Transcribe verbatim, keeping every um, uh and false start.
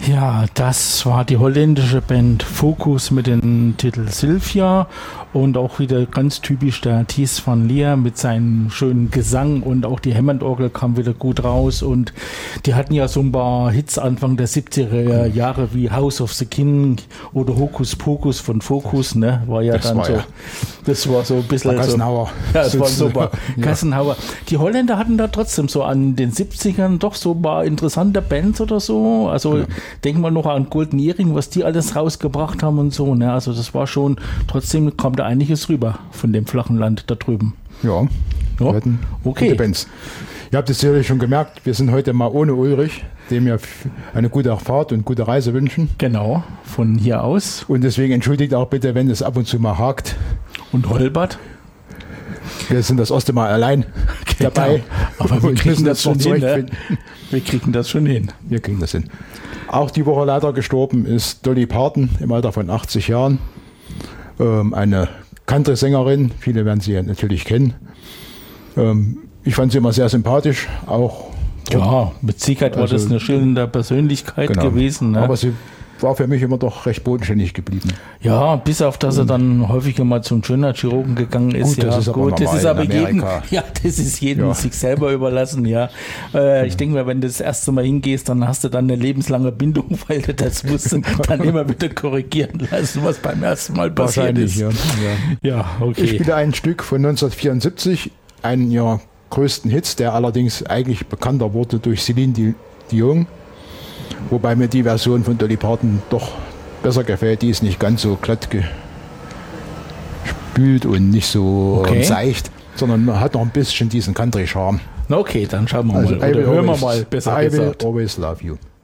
Ja, das war die holländische Band Focus mit dem Titel Sylvia und auch wieder ganz typisch der Thies van Leer mit seinem schönen Gesang und auch die Hammond-Orgel kam wieder gut raus und die hatten ja so ein paar Hits Anfang der siebziger Jahre wie House of the King oder Hokus Pokus von Focus, ne, war ja das dann war so, ja. das war so ein bisschen so, Gassenhauer. ja, das war super, Ja. Gassenhauer. Die Holländer hatten da trotzdem so an den siebzigern doch so ein paar interessante Bands oder so, also ja. Denk mal noch an Golden Earring, was die alles rausgebracht haben und so, ne? Also das war schon, trotzdem kam da einiges rüber von dem flachen Land da drüben. Ja, ja. wir hatten Okay. gute Bands. Ihr habt es sicherlich schon gemerkt, wir sind heute mal ohne Ulrich, dem wir eine gute Fahrt und gute Reise wünschen. Genau, von hier aus. Und deswegen entschuldigt auch bitte, wenn es ab und zu mal hakt. Und holpert. Wir sind das erste Mal allein Genau. dabei. Aber wir und kriegen müssen das jetzt schon noch hin, ne? zurechtfinden. Wir kriegen das schon hin. Wir kriegen das hin. Auch die Woche leider gestorben ist Dolly Parton im Alter von achtzig Jahren. Ähm, eine Country-Sängerin, viele werden sie ja natürlich kennen. Ähm, ich fand sie immer sehr sympathisch, auch. Ja, mit Sicherheit war Also, das eine schillernde Persönlichkeit genau. gewesen. Ne? Aber sie war für mich immer doch recht bodenständig geblieben. Ja, bis auf, dass er dann häufiger mal zum Schönheitschirurgen gegangen ist. Gut, ja, das ist aber gut, das normal ist aber in jedem, Amerika. ja, das ist jedem Ja. sich selber überlassen, ja. Äh, ich denke mal, wenn du das erste Mal hingehst, dann hast du dann eine lebenslange Bindung, weil du das musst du dann immer wieder korrigieren lassen, was beim ersten Mal passiert ist. Ja, ja. Ja, okay. Ich spiele ein Stück von neunzehnhundertvierundsiebzig, einen ihrer größten Hits, der allerdings eigentlich bekannter wurde durch Celine Dion, wobei mir die Version von Dolly Parton doch besser gefällt. Die ist nicht ganz so glatt gespült und nicht so Okay. ähm, seicht, sondern man hat noch ein bisschen diesen Country-Charme. Na okay, dann schauen wir Also, mal. I will Oder hören wir always- mal, besser I will gesagt. always love you.